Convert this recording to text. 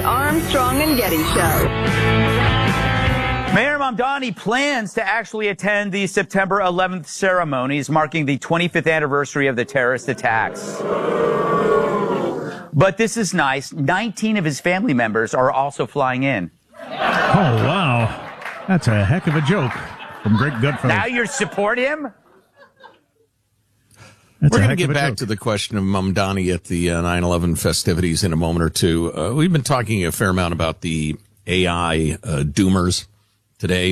The Armstrong and Getty Show. Mayor Mamdani plans to actually attend the September 11th ceremonies marking the 25th anniversary of the terrorist attacks. But this is nice. 19 of his family members are also flying in. Oh, wow. That's a heck of a joke from Greg Gutfeld. Now you support him? We're going to get back to the question of Mamdani at the 9/11 festivities in a moment or two. We've been talking a fair amount about the AI doomers today.